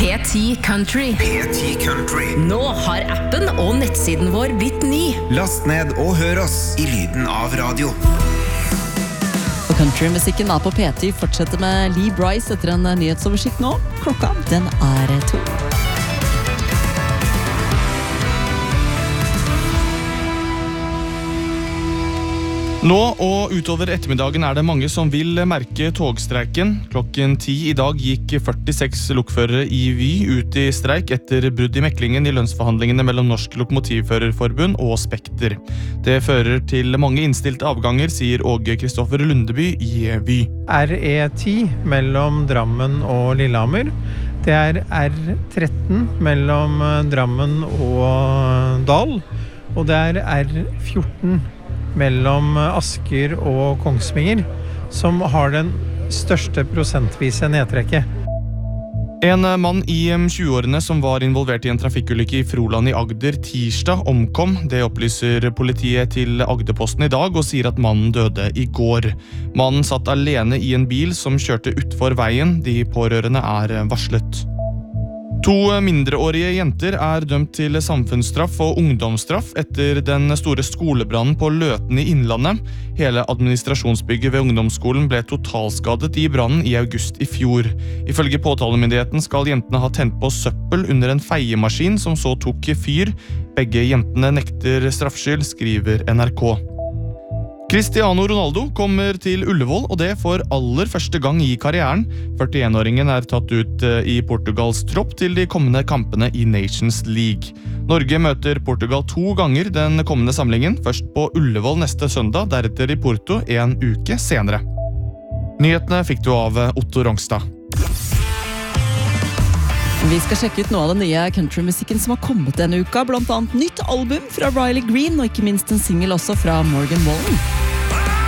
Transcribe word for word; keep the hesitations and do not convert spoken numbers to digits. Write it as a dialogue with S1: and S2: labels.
S1: P ti Country.
S2: P ti Country.
S1: Nå har appen og nettsiden vår blitt ny.
S2: Last ned og hør oss i lyden av radio.
S3: Og countrymusikken da på P ti fortsetter med Lee Bryce etter en nyhetsoversikt nå. Klokka, den er to.
S4: Nå og utover ettermiddagen er det mange som vil merke togstreiken. Klokken ti i dag gikk førtiseks lokførere i Vy ut i streik etter brudd i meklingen i lønnsforhandlingene mellom Norsk Lokomotivførerforbund og Spekter. Det fører til mange innstilte avganger, sier Åge Kristoffer Lundeby i Vy.
S5: R E ti mellom Drammen og Lillehammer. Det er R tretten mellom Drammen og Dal. Og det er R fjorten mellom Asker og Kongsvinger, som har den største prosentvise nedtrekket.
S4: En mann i tjueårene som var involvert i en trafikkulykke i Froland i Agder tirsdag omkom. Det opplyser politiet til Agderposten i dag og sier at mannen døde i går. Mannen satt alene i en bil som kjørte utfor veien. De pårørende er varslet. To mindreårige jenter er dømt til samfunnsstraff og ungdomsstraff etter den store skolebrannen på Løten i Innlandet. Hele administrasjonsbygget ved ungdomsskolen ble totalskadet i brannen i august i fjor. Ifølge påtalemyndigheten skal jentene ha tent på søppel under en feiemaskin som så tok fyr. Begge jentene nekter straffskyld, skriver N R K. Cristiano Ronaldo kommer til Ullevål, og det for aller første gang i karrieren. førtienåringen er tatt ut i Portugals tropp til de kommende kampene i Nations League. Norge møter Portugal to ganger den kommende samlingen, først på Ullevål neste søndag, deretter i Porto en uke senere. Nyhetene fikk du av Otto Rongstad.
S3: Vi skal sjekke ut noe av den nye countrymusikken som har kommet denne uka, blant annet nytt album fra Riley Green, og ikke minst en single også fra Morgan Wallen.